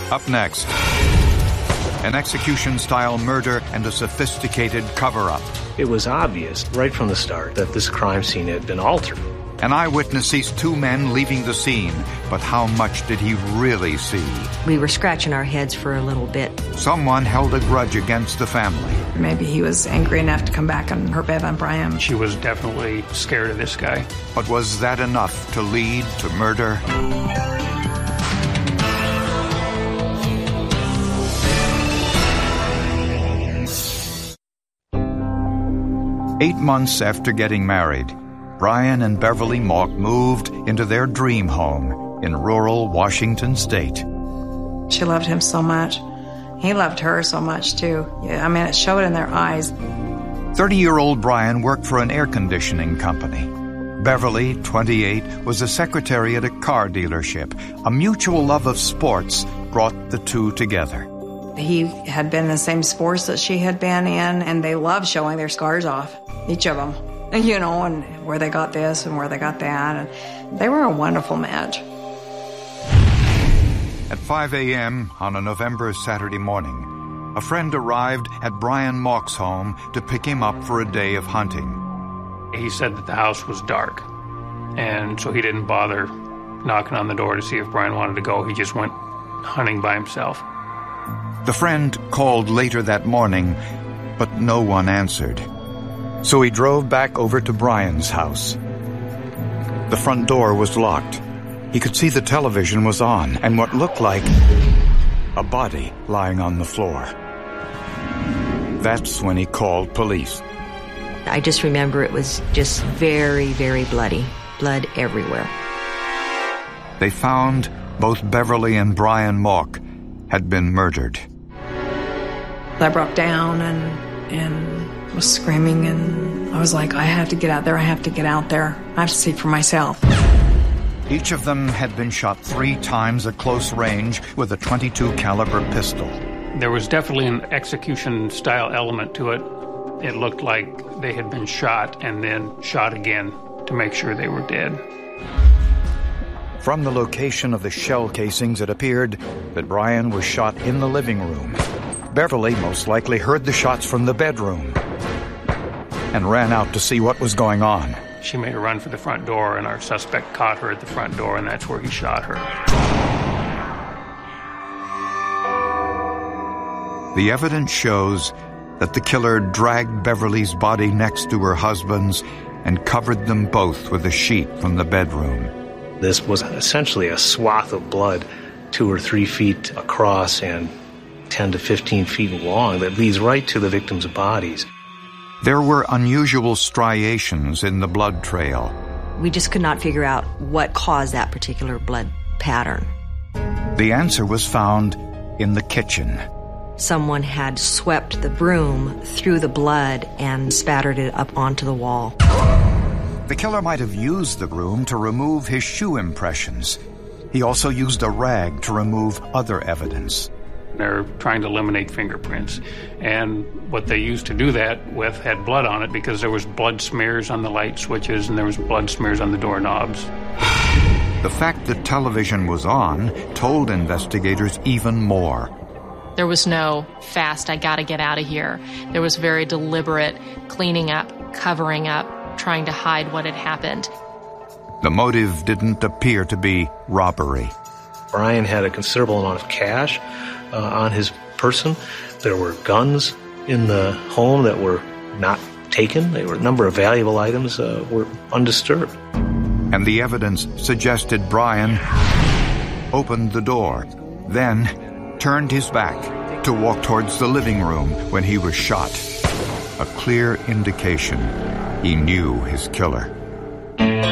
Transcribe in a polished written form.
Up next, an execution-style murder and a sophisticated cover-up. It was obvious right from the start that this crime scene had been altered. An eyewitness sees two men leaving the scene, but how much did he really see? We were scratching our heads for a little bit. Someone held a grudge against the family. Maybe he was angry enough to come back on her bed on Brian. She was definitely scared of this guy. But was that enough to lead to murder? Eight months after getting married, Brian and Beverly Mauck moved into their dream home in rural Washington state. She loved him so much. He loved her so much, too. Yeah, I mean, it showed in their eyes. 30-year-old Brian worked for an air conditioning company. Beverly, 28, was a secretary at a car dealership. A mutual love of sports brought the two together. He had been in the same sports that she had been in, and they loved showing their scars off, each of them. You know, and where they got this and where they got that. And they were a wonderful match. At 5 a.m. on a November Saturday morning, a friend arrived at Brian Mauck's home to pick him up for a day of hunting. He said that the house was dark, and so he didn't bother knocking on the door to see if Brian wanted to go. He just went hunting by himself. The friend called later that morning, but no one answered. So he drove back over to Brian's house. The front door was locked. He could see the television was on and what looked like a body lying on the floor. That's when he called police. I just remember it was just very, very bloody. Blood everywhere. They found both Beverly and Brian Mauck had been murdered. I broke down and was screaming, and I was like, I have to get out there, I have to get out there. I have to see for myself. Each of them had been shot 3 times at close range with a .22 caliber pistol. There was definitely an execution-style element to it. It looked like they had been shot and then shot again to make sure they were dead. From the location of the shell casings, it appeared that Brian was shot in the living room. Beverly most likely heard the shots from the bedroom and ran out to see what was going on. She made a run for the front door, and our suspect caught her at the front door, and that's where he shot her. The evidence shows that the killer dragged Beverly's body next to her husband's and covered them both with a sheet from the bedroom. This was essentially a swath of blood 2 or 3 feet across and 10 to 15 feet long that leads right to the victims' bodies. There were unusual striations in the blood trail. We just could not figure out what caused that particular blood pattern. The answer was found in the kitchen. Someone had swept the broom through the blood and spattered it up onto the wall. The killer might have used the broom to remove his shoe impressions. He also used a rag to remove other evidence. They're trying to eliminate fingerprints. And what they used to do that with had blood on it because there was blood smears on the light switches and there was blood smears on the doorknobs. The fact that television was on told investigators even more. There was no fast, I gotta get out of here. There was very deliberate cleaning up, covering up, trying to hide what had happened. The motive didn't appear to be robbery. Brian had a considerable amount of cash on his person. There were guns in the home that were not taken. There were a number of valuable items were undisturbed. And the evidence suggested Brian opened the door, then turned his back to walk towards the living room when he was shot. A clear indication he knew his killer.